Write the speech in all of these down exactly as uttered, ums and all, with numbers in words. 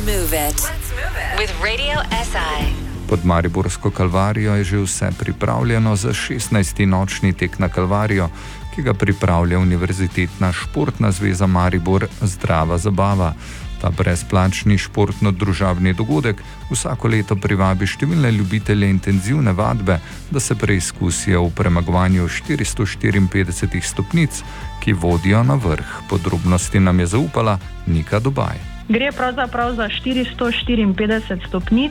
move it. Let's move it. With Radio S I. Pod mariborsko Kalvarijo je že vse pripravljeno za šestnajsti nočni tek na Kalvarijo, ki ga pripravlja Univerzitetna športna zveza Maribor Zdrava zabava. Ta brezplačni športno-družabni dogodek vsako leto privabi številne ljubitelje intenzivne vadbe, da se preizkusijo v premagovanju štiristo štiriinpetdesetih stopnic, ki vodijo na vrh. Podrobnosti nam je zaupala Nika Dobaj. Gre pravzaprav za štiristo štiriinpetdeset stopnic,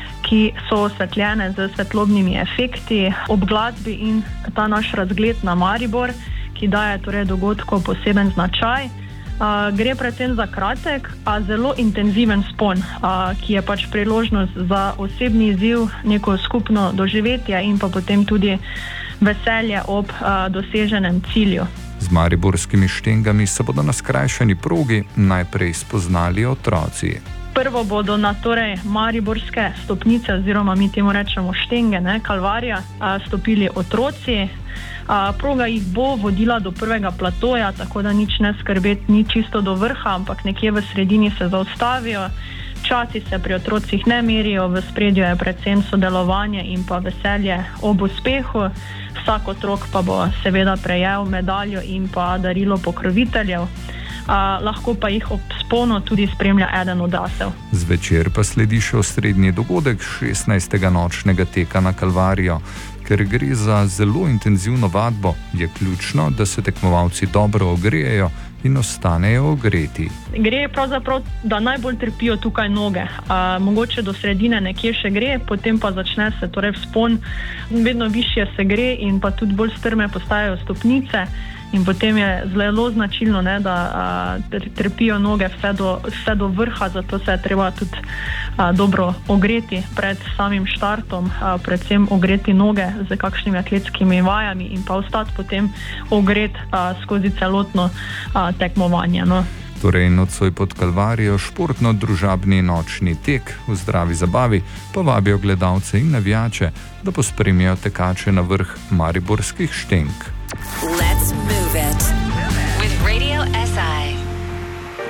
ki so osvetljene z svetlobnimi efekti ob glasbi in ta naš razgled na Maribor, ki daje torej dogodku poseben značaj. Uh, gre predvsem za kratek, a zelo intenziven spon, uh, ki je pač priložnost za osebni izziv, neko skupno doživetje in pa potem tudi veselje ob uh, doseženem cilju. Z mariborskimi štengami se bodo na skrajšani progi najprej spoznali otroci. Prvo bodo na torej mariborske stopnice, oziroma mi temu rečemo štenge, ne, Kalvarija, a, stopili otroci. A, proga jih bo vodila do prvega platoja, tako da nič ne skrbeti, ni čisto do vrha, ampak nekje v sredini se zaustavijo. Časi se pri otrocih ne merijo, v spredju je predvsem sodelovanje in pa veselje ob uspehu. Vsak otrok pa bo seveda prejel medaljo in pa darilo pokroviteljev. Uh, lahko pa jih ob sponu tudi spremlja eden odrasel. Zvečer pa sledi še osrednji dogodek šestnajstega nočnega teka na Kalvarijo. Ker gre za zelo intenzivno vadbo, je ključno, da se tekmovalci dobro ogrejejo in ostanejo ogreti. Gre pravzaprav, da najbolj trpijo tukaj noge. Uh, mogoče do sredine nekje še gre, potem pa začne se torej vzpon, vedno višje se gre in pa tudi bolj strme postajajo stopnice. In potem je zelo značilno, ne, da a, trpijo noge vse do, vse do vrha, zato se je treba tudi a, dobro ogreti pred samim štartom, a, predvsem ogreti noge z kakšnimi atletskimi vajami in pa ostati potem ogret a, skozi celotno a, tekmovanje. No. Torej nocoj pod Kalvarijo športno-družabni nočni tek v Zdravi zabavi pa vabijo gledalce in navijače, da pospremijo tekače na vrh mariborskih šteng.